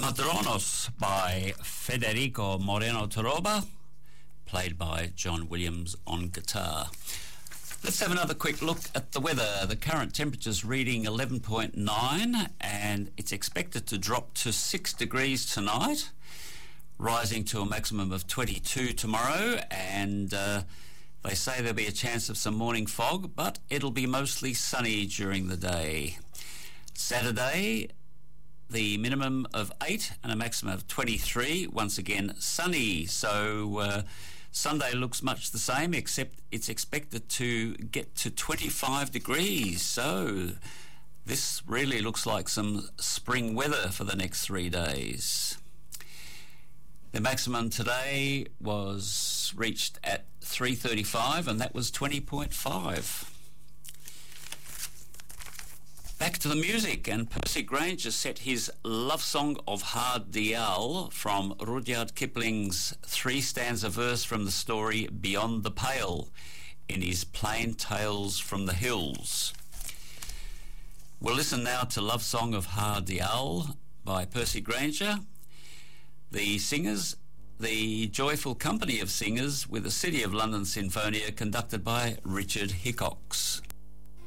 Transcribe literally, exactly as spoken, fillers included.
Madronos by Federico Moreno Toroba, played by John Williams on guitar. Let's have another quick look at the weather. The current temperature's reading eleven point nine and it's expected to drop to six degrees tonight, rising to a maximum of twenty-two tomorrow, and uh, they say there'll be a chance of some morning fog, but it'll be mostly sunny during the day. Saturday, the minimum of eight and a maximum of twenty-three, once again sunny. So uh, Sunday looks much the same, except it's expected to get to twenty-five degrees. So this really looks like some spring weather for the next three days. The maximum today was reached at three thirty-five, and that was twenty point five. Back to the music, and Percy Grainger set his love song of Hard Dial from Rudyard Kipling's three-stanza verse from the story Beyond the Pale in his Plain Tales from the Hills. We'll listen now to Love Song of Hard Dial by Percy Grainger. The singers, the joyful company of singers with the City of London Sinfonia, conducted by Richard Hickox.